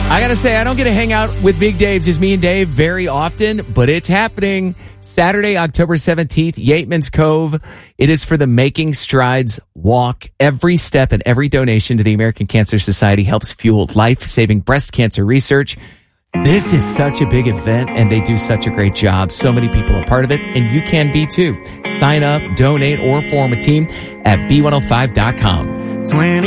I got to say, I don't get to hang out with Big Dave, just me and Dave, very often, but it's happening Saturday, October 17th, Yateman's Cove. It is for the Making Strides Walk. Every step and every donation to the American Cancer Society helps fuel life-saving breast cancer research. This is such a big event, and they do such a great job. So many people are part of it, and you can be too. Sign up, donate, or form a team at B105.com.